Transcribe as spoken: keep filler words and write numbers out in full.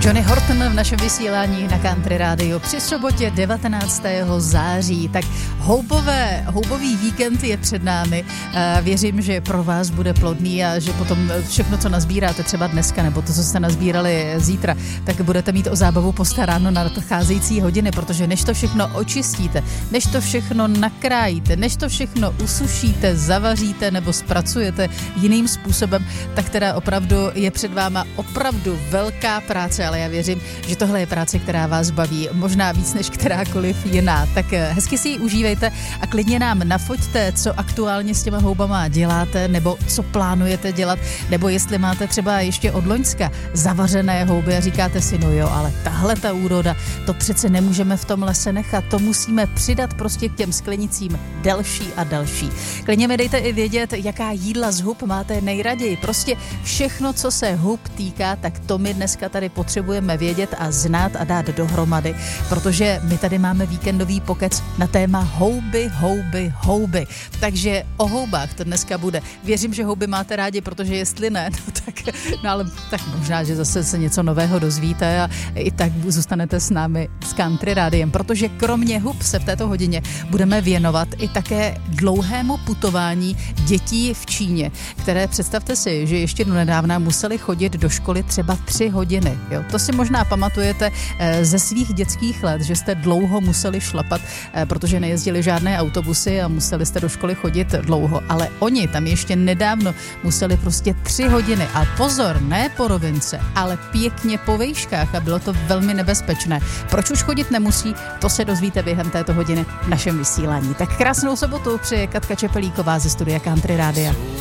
Johnny Horton v našem vysílání na Country Radio při sobotě devatenáctého září. Tak houbové, houbový víkend je před námi. Věřím, že pro vás bude plodný a že potom všechno, co nazbíráte třeba dneska, nebo to, co jste nazbírali zítra, tak budete mít o zábavu postaráno na nadcházející hodiny, protože než to všechno očistíte, než to všechno nakrájíte, než to všechno usušíte, zavaříte nebo zpracujete jiným způsobem, tak teda opravdu je před váma opravdu velká práce, ale já věřím, že tohle je práce, která vás baví, možná víc než kterákoliv jiná. Tak hezky si ji užívejte a klidně nám nafoťte, co aktuálně s těma houbama děláte, nebo co plánujete dělat, nebo jestli máte třeba ještě od loňska zavařené houby a říkáte si, no jo, ale tahle ta úroda, to přece nemůžeme v tom lese nechat, to musíme přidat prostě k těm sklenicím další a další. Klidně mi dejte i vědět, jaká jídla z hub máte nejraději. Prostě všechno, co se hub týká, tak to my dneska tady potřebujeme vědět a znát a dát dohromady, protože my tady máme víkendový pokec na téma houby, houby, houby. Takže o houbách to dneska bude. Věřím, že houby máte rádi, protože jestli ne, no tak, no ale tak možná, že zase se něco nového dozvíte a i tak zůstanete s námi s Country Rádiem, protože kromě hub se v této hodině budeme věnovat i také dlouhému putování dětí v Číně, které, představte si, že ještě do nedávna museli chodit do školy třeba tři hodiny. Jo? To si možná pamatujete ze svých dětských let, že jste dlouho museli šlapat, protože nejezdili žádné autobusy a museli jste do školy chodit dlouho. Ale oni tam ještě nedávno museli prostě tři hodiny. A pozor, ne po rovince, ale pěkně po vejškách a bylo to velmi nebezpečné. Proč už chodit nemusí, to se dozvíte během této hodiny v našem vysílání. Tak krásnou sobotu přeje Katka Čepelíková ze studia Country Rádia.